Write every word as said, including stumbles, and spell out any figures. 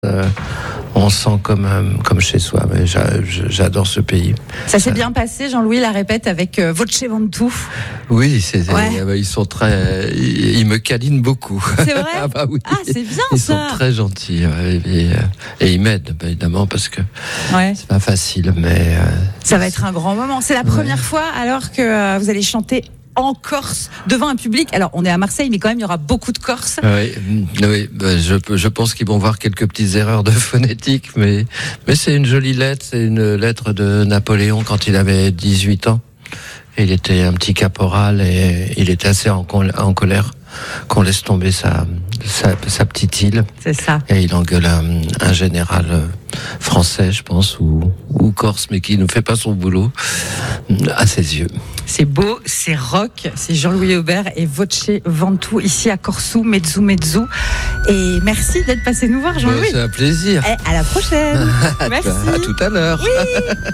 Euh, on sent comme, euh, comme chez soi. Mais j'a, j'adore ce pays. Ça s'est bien passé, Jean-Louis la répète avec euh, Voce Ventoux. Oui, c'est, Ouais. euh, ils sont très, ils, ils me câlinent beaucoup. C'est vrai. Ah bah oui. Ah, c'est bien ils ça. sont très gentils ouais, et, et, et ils m'aident bah, évidemment parce que Ouais. c'est pas facile, mais euh, Ça va être un grand moment. C'est la première Ouais. fois alors que euh, vous allez chanter en Corse devant un public. Alors on est à Marseille, mais quand même il y aura beaucoup de Corses. oui, oui bah, je, je pense qu'ils vont voir quelques petites erreurs de phonétique, mais, mais c'est une jolie lettre. C'est une lettre de Napoléon quand il avait dix-huit ans. Il était un petit caporal et il était assez en, col- en colère qu'on laisse tomber sa, sa, sa petite île. C'est ça. Et il engueule un, un général français, je pense, ou, ou corse, mais qui ne fait pas son boulot à ses yeux. C'est beau, c'est rock, c'est Jean-Louis Aubert et Voce Ventoux ici à Corsou, Mezzu Mezzu. Et merci d'être passé nous voir, Jean-Louis. C'est un plaisir. Et à la prochaine. Merci. À tout à l'heure. Oui.